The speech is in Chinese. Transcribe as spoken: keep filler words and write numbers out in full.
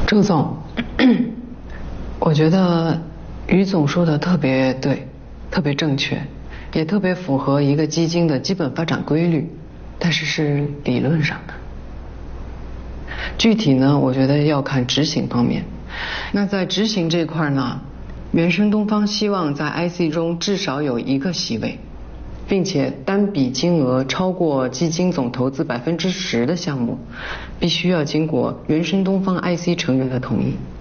周总，我觉得于总说的特别对，特别正确，也特别符合一个基金的基本发展规律，但是是理论上的。具体呢，我觉得要看执行方面。那在执行这块呢，原生东方希望在 I C 中至少有一个席位，并且单笔金额超过基金总投资百分之十的项目，必须要经过原生东方 I C 成员的同意。